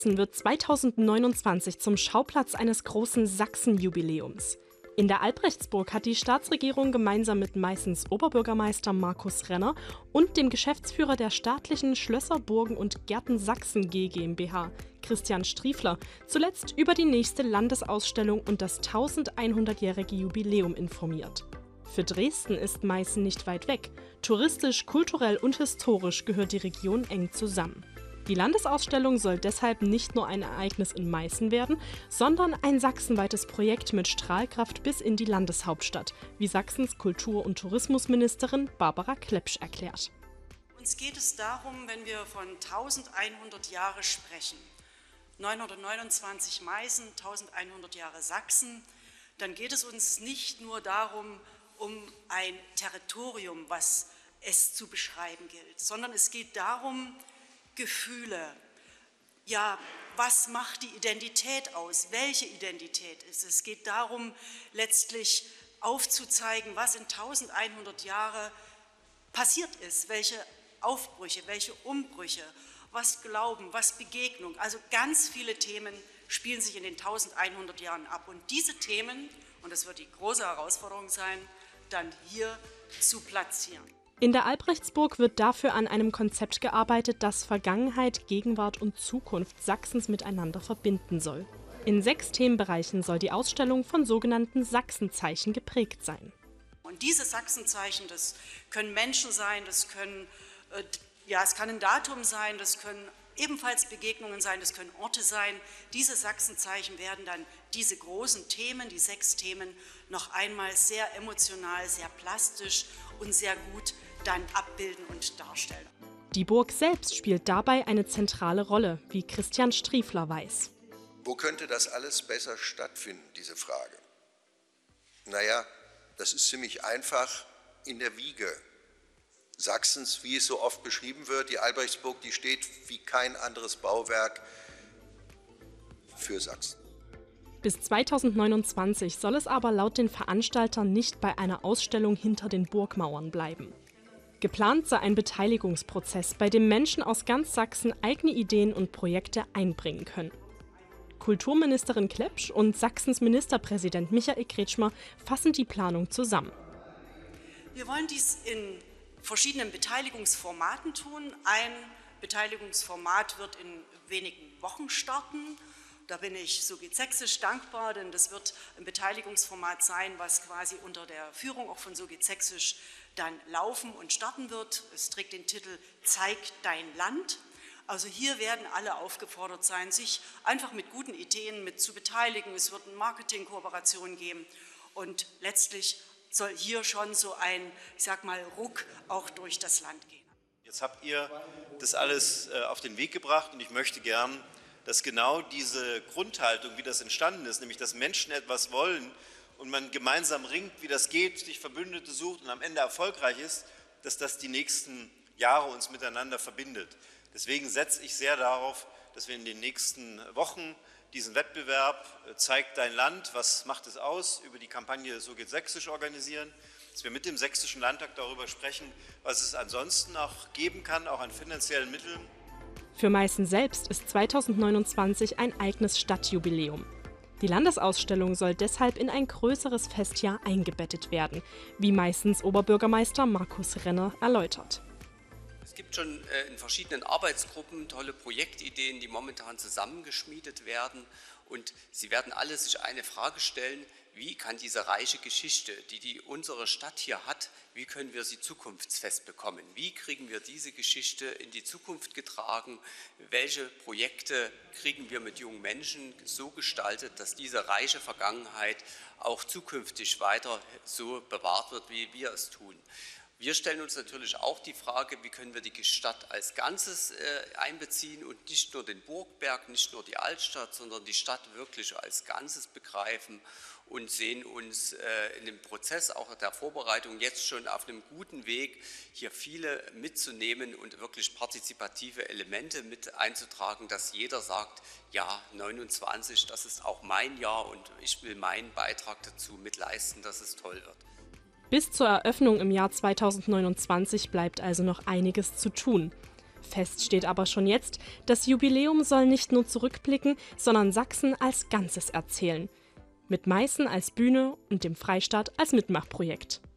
wird 2029 zum Schauplatz eines großen Sachsen-Jubiläums. In der Albrechtsburg hat die Staatsregierung gemeinsam mit Meißens Oberbürgermeister Markus Renner und dem Geschäftsführer der staatlichen Schlösser, Burgen und Gärten Sachsen G GmbH, Christian Striefler, zuletzt über die nächste Landesausstellung und das 1100-jährige Jubiläum informiert. Für Dresden ist Meißen nicht weit weg. Touristisch, kulturell und historisch gehört die Region eng zusammen. Die Landesausstellung soll deshalb nicht nur ein Ereignis in Meißen werden, sondern ein sachsenweites Projekt mit Strahlkraft bis in die Landeshauptstadt, wie Sachsens Kultur- und Tourismusministerin Barbara Klepsch erklärt. Uns geht es darum, wenn wir von 1100 Jahre sprechen, 929 Meißen, 1100 Jahre Sachsen, dann geht es uns nicht nur darum, um ein Territorium, was es zu beschreiben gilt, sondern es geht darum, Gefühle, ja, was macht die Identität aus, welche Identität ist es? Es geht darum, letztlich aufzuzeigen, was in 1100 Jahren passiert ist, welche Aufbrüche, welche Umbrüche, was Glauben, was Begegnung, also ganz viele Themen spielen sich in den 1100 Jahren ab. Und diese Themen, und das wird die große Herausforderung sein, dann hier zu platzieren. In der Albrechtsburg wird dafür an einem Konzept gearbeitet, das Vergangenheit, Gegenwart und Zukunft Sachsens miteinander verbinden soll. In 6 Themenbereichen soll die Ausstellung von sogenannten Sachsenzeichen geprägt sein. Und diese Sachsenzeichen, das können Menschen sein, es kann ein Datum sein, das können ebenfalls Begegnungen sein, das können Orte sein. Diese Sachsenzeichen werden dann diese großen Themen, die 6 Themen, noch einmal sehr emotional, sehr plastisch und sehr gut dann abbilden und darstellen. Die Burg selbst spielt dabei eine zentrale Rolle, wie Christian Striefler weiß. Wo könnte das alles besser stattfinden, diese Frage? Naja, das ist ziemlich einfach in der Wiege Sachsens, wie es so oft beschrieben wird. Die Albrechtsburg, die steht wie kein anderes Bauwerk für Sachsen. Bis 2029 soll es aber laut den Veranstaltern nicht bei einer Ausstellung hinter den Burgmauern bleiben. Geplant sei ein Beteiligungsprozess, bei dem Menschen aus ganz Sachsen eigene Ideen und Projekte einbringen können. Kulturministerin Klepsch und Sachsens Ministerpräsident Michael Kretschmer fassen die Planung zusammen. Wir wollen dies in verschiedenen Beteiligungsformaten tun. Ein Beteiligungsformat wird in wenigen Wochen starten. Da bin ich so geht Sächsisch dankbar, denn das wird ein Beteiligungsformat sein, was quasi unter der Führung auch von so geht Sächsisch dann laufen und starten wird. Es trägt den Titel Zeig dein Land. Also hier werden alle aufgefordert sein, sich einfach mit guten Ideen mit zu beteiligen. Es wird eine Marketingkooperation geben und letztlich soll hier schon so ein, ich sag mal, Ruck auch durch das Land gehen. Jetzt habt ihr das alles auf den Weg gebracht und ich möchte gern, dass genau diese Grundhaltung, wie das entstanden ist, nämlich dass Menschen etwas wollen und man gemeinsam ringt, wie das geht, sich Verbündete sucht und am Ende erfolgreich ist, dass das die nächsten Jahre uns miteinander verbindet. Deswegen setze ich sehr darauf, dass wir in den nächsten Wochen diesen Wettbewerb Zeig dein Land, was macht es aus, über die Kampagne So geht Sächsisch organisieren, dass wir mit dem Sächsischen Landtag darüber sprechen, was es ansonsten auch geben kann, auch an finanziellen Mitteln. Für Meißen selbst ist 2029 ein eigenes Stadtjubiläum. Die Landesausstellung soll deshalb in ein größeres Festjahr eingebettet werden, wie Meißens Oberbürgermeister Markus Renner erläutert. Es gibt schon in verschiedenen Arbeitsgruppen tolle Projektideen, die momentan zusammengeschmiedet werden und sie werden alle sich eine Frage stellen: Wie kann diese reiche Geschichte, die unsere Stadt hier hat, wie können wir sie zukunftsfest bekommen? Wie kriegen wir diese Geschichte in die Zukunft getragen? Welche Projekte kriegen wir mit jungen Menschen so gestaltet, dass diese reiche Vergangenheit auch zukünftig weiter so bewahrt wird, wie wir es tun? Wir stellen uns natürlich auch die Frage, wie können wir die Stadt als Ganzes einbeziehen und nicht nur den Burgberg, nicht nur die Altstadt, sondern die Stadt wirklich als Ganzes begreifen und sehen uns in dem Prozess auch der Vorbereitung jetzt schon auf einem guten Weg, hier viele mitzunehmen und wirklich partizipative Elemente mit einzutragen, dass jeder sagt, ja, 29, das ist auch mein Jahr und ich will meinen Beitrag dazu mitleisten, dass es toll wird. Bis zur Eröffnung im Jahr 2029 bleibt also noch einiges zu tun. Fest steht aber schon jetzt, das Jubiläum soll nicht nur zurückblicken, sondern Sachsen als Ganzes erzählen. Mit Meißen als Bühne und dem Freistaat als Mitmachprojekt.